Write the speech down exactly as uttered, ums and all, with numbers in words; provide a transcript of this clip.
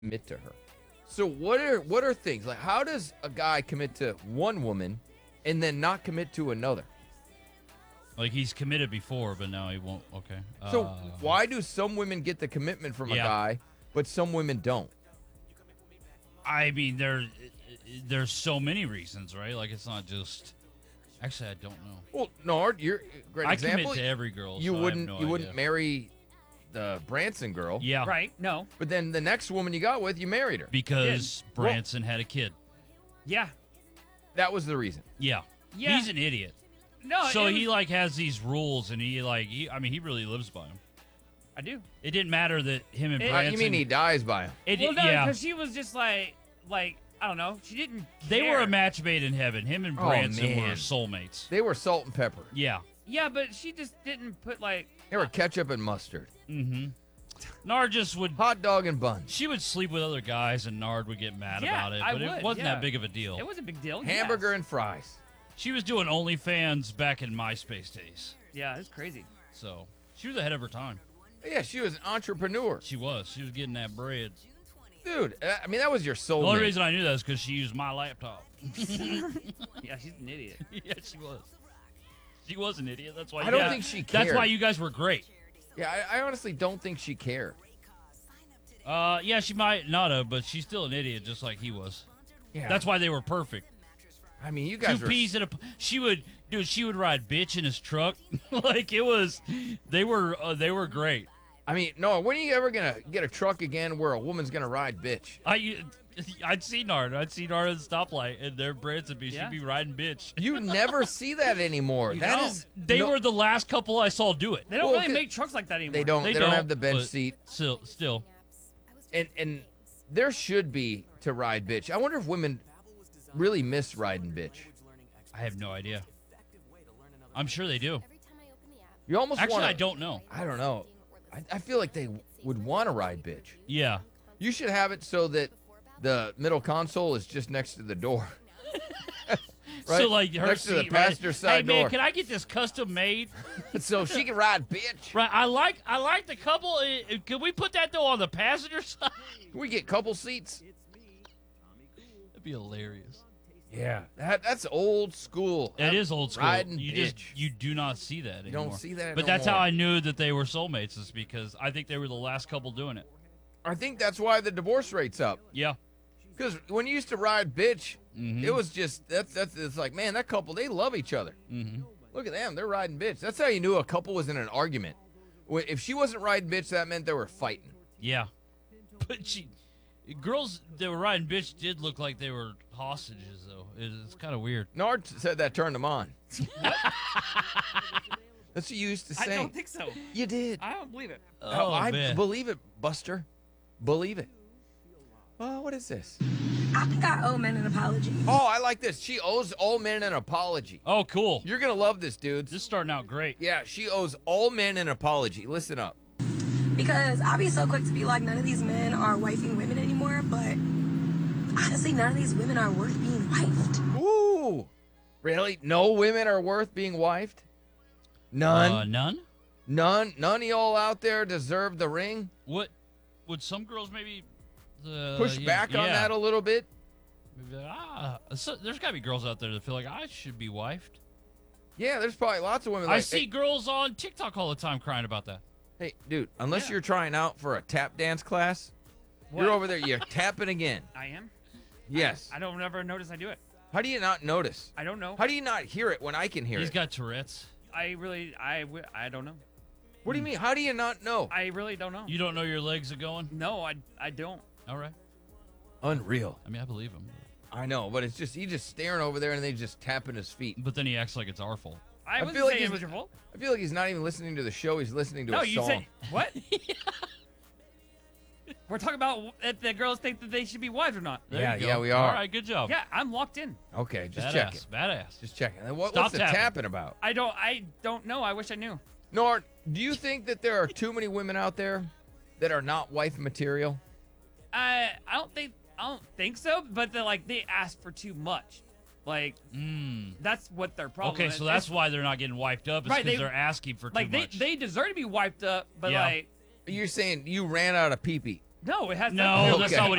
commit to her. So what are what are things like? How does a guy commit to one woman and then not commit to another? Like he's committed before, but now he won't. Okay. So Uh, why do some women get the commitment from a Yeah. guy, but some women don't? I mean, there, there's so many reasons, right? Like it's not just. Actually, I don't know. Well, Nard, you're a great I example. commit to every girl. you so I have wouldn't no you wouldn't idea. marry the Branson girl. Yeah. Right? No. But then the next woman you got with, you married her. Because Well- Branson had a kid. Yeah. That was the reason. Yeah. Yeah. He's an idiot. No. so it he was- like has these rules, and he like he, I mean, he really lives by them. I do. It didn't matter that him and It- Uh, Branson. you mean he dies by him? It, Well, no, yeah. because she was just like, like I don't know. She didn't. They were care. a match made in heaven. Him and Oh, Branson were man. soulmates. They were salt and pepper. Yeah. Yeah, but she just didn't put like. They were ketchup and mustard. Mm-hmm. Nard just would. Hot dog and buns. She would sleep with other guys, and Nard would get mad Yeah, about it. I But it would, wasn't yeah. that big of a deal. It was a big deal. Hamburger yes. and fries. She was doing OnlyFans back in MySpace days, Yeah, it's crazy. so she was ahead of her time. Yeah, she was an entrepreneur. She was. She was getting that bread. Dude, uh, I mean, that was your soul. The only reason I knew that is because she used my laptop. Yeah, she's an idiot. Yeah, she was. She was an idiot. That's why. I don't yeah, think she That's cared. why you guys were great. Yeah, I, I honestly don't think she cared. Uh, yeah, she might not have, but she's still an idiot, just like he was. Yeah. That's why they were perfect. I mean, you guys Two were. peas in a. p- She would, dude. She would ride bitch in his truck. Like it was. They were. Uh, they were great. I mean, no, when are you ever going to get a truck again where a woman's going to ride bitch? I. I'd see Nard. I'd see Nard at the stoplight, and their Brands would be. Yeah. She'd be riding bitch. You never see that anymore. That No, is. They no- were the last couple I saw do it. They don't Well, really okay. make trucks like that anymore. They don't. They, don't, have the bench but seat. Still, still. And and there should be to ride bitch. I wonder if women really miss riding bitch. I have no idea. I'm sure they do. You almost Actually, wanna, I don't know. I don't know. I, I feel like they would want to ride bitch. Yeah. You should have it so that the middle console is just next to the door. Right? So like her next to the seat, right? passenger side Hey man, door, can I get this custom made? so she can ride bitch. Right. I like. I like the couple. uh, uh, Can we put that though on the passenger side? Can we get couple seats? That'd be hilarious. Yeah, that that's old school. It is old school. Riding you bitch. just you do not see that You anymore. don't see that But no that's more. how I knew that they were soulmates, is because I think they were the last couple doing it. I think that's why the divorce rate's up. Yeah. Because when you used to ride bitch, Mhm. it was just that's that's it's like, man, that couple, they love each other. Mm-hmm. Look at them, they're riding bitch. That's how you knew a couple was in an argument. Wh- If she wasn't riding bitch, that meant they were fighting. Yeah. But she, girls that were riding bitch did look like they were hostages, though. It, it's kind of weird. Nard said that turned them on. That's what you used to I say. don't think so. You did. I don't believe it. Oh, I man. believe it, Buster. Believe it. Oh, what is this? I think I owe men an apology. Oh, I like this. She owes all men an apology. Oh, cool. You're gonna love this, dudes. This is starting out great. Yeah, she owes all men an apology. Listen up. Because I'll be so quick to be like, none of these men are wifing women anymore, but honestly, none of these women are worth being wifed. Ooh, really? No women are worth being wifed? None. Uh, none? None. None of y'all out there deserve the ring. What? Would some girls maybe uh, Push yeah, back on yeah. that a little bit. Maybe, ah, so, there's got to be girls out there that feel like I should be wifed. Yeah, there's probably lots of women. I Like, see hey, girls on TikTok all the time crying about that. hey, dude, unless Yeah. you're trying out for a tap dance class, What? you're over there. You're tapping again. I am. Yes. I don't ever notice I do it. How do you not notice? I don't know. How do you not hear it when I can hear He's it? got Tourette's. I really. I. wi- I don't know. What do you mean? How do you not know? I really don't know. You don't know your legs are going? No, I. I don't. All right. Unreal. I mean, I believe him. I know, but it's just he just staring over there and they just tapping his feet. But then he acts like it's our fault. I, I wasn't feel like saying he's- it was your fault. I feel like he's not even listening to the show. He's listening to No, a you song. said what? We're talking about if the girls think that they should be wives or not. There Yeah, you go. yeah, we are. All right, good job. Yeah, I'm locked in. Okay, just Badass. checking. Badass. Just checking. And What, Stop what's the tapping. tapping about? I don't. I don't know. I wish I knew. Nord, do you think that there are too many women out there that are not wife material? I. I don't think. I don't think so. But they're like they ask for too much. Like Mm. that's what their problem. Okay, is. so that's It's- why they're not getting wiped up. Is Right, because they- they, are asking for too like they much. they deserve to be wiped up. But Yeah. like You're saying you ran out of pee pee. No, it has No, nothing to do that's Okay. not what